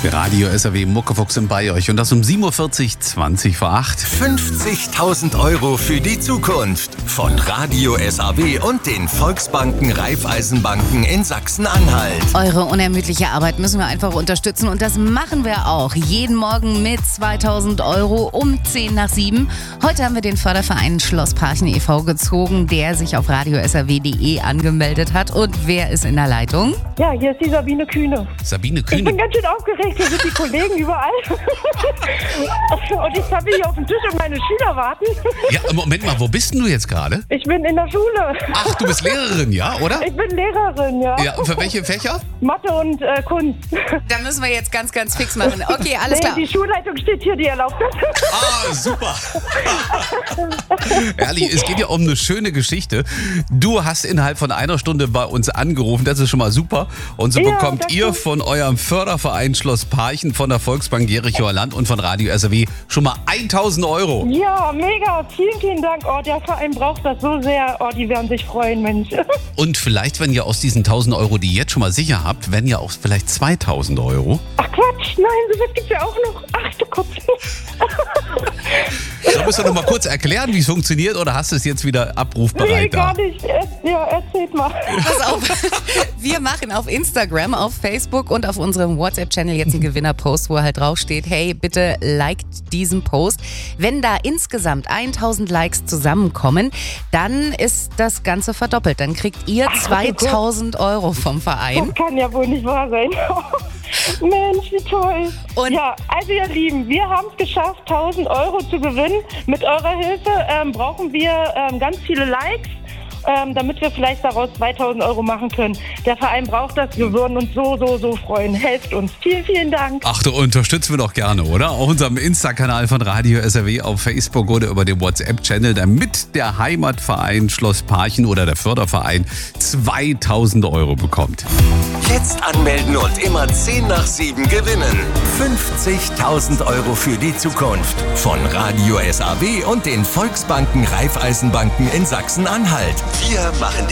Radio SAW Muckefuchs sind bei euch und das um 7.40 Uhr, 20 vor 8. 50.000 Euro für die Zukunft von Radio SAW und den Volksbanken Raiffeisenbanken in Sachsen-Anhalt. Eure unermüdliche Arbeit müssen wir einfach unterstützen und das machen wir auch. Jeden Morgen mit 2.000 Euro um 6:50. Heute haben wir den Förderverein Schloss Parchen e.V. gezogen, der sich auf radiosaw.de angemeldet hat. Und wer ist in der Leitung? Ja, hier ist die Sabine Kühne. Sabine Ich Kühne. bin ganz schön aufgeregt, hier sind die Kollegen überall. Und ich habe hier auf dem Tisch und meine Schüler warten. Ja, Moment mal, wo bist denn du jetzt gerade? Ich bin in der Schule. Ach, du bist Lehrerin, ja, oder? Ich bin Lehrerin, ja. Ja, für welche Fächer? Mathe und Kunst. Da müssen wir jetzt ganz, ganz fix machen. Okay, alles klar. Die Schulleitung steht hier, die erlaubt das. Ah, super. Ehrlich, es geht ja um eine schöne Geschichte. Du hast innerhalb von einer Stunde bei uns angerufen, das ist schon mal super. Und so Ja, bekommt danke. ihr von eurem Förderverein Schloss Parchen, von der Volksbank Jerichower Land und von Radio SAW schon mal 1.000 Euro. Ja, mega. Vielen, vielen Dank. Oh, der Verein braucht das so sehr. Oh, die werden sich freuen, Mensch. Und vielleicht, wenn ihr aus diesen 1.000 Euro, die ihr jetzt schon mal sicher habt, werden ja auch vielleicht 2.000 Euro. Ach Quatsch, nein, sowas gibt's ja auch noch. Ach du Gott. Da musst du noch mal kurz erklären, wie es funktioniert, oder hast du es jetzt wieder abrufbereit Nee, da? gar nicht. Ja, erzählt mal. Pass auf, wir machen auf Instagram, auf Facebook und auf unserem WhatsApp-Channel jetzt einen Gewinnerpost, wo halt draufsteht, hey, bitte liked diesen Post. Wenn da insgesamt 1.000 Likes zusammenkommen, dann ist das Ganze verdoppelt. Dann kriegt ihr 2.000 Euro vom Verein. Das kann ja wohl nicht wahr sein. Mensch, wie toll. Und- ja, also ihr Lieben, wir haben es geschafft, 1.000 Euro zu gewinnen. Mit eurer Hilfe brauchen wir ganz viele Likes, damit wir vielleicht daraus 2.000 Euro machen können. Der Verein braucht das. Wir würden uns so freuen. Helft uns. Vielen, vielen Dank. Ach, du unterstützen wir doch gerne, oder? Auf unserem Insta-Kanal von Radio SAW auf Facebook oder über den WhatsApp-Channel, damit der Heimatverein Schloss Parchen oder der Förderverein 2.000 Euro bekommt. Jetzt anmelden und immer 6:50 gewinnen. 50.000 Euro für die Zukunft von Radio SAW und den Volksbanken Raiffeisenbanken in Sachsen-Anhalt. Wir machen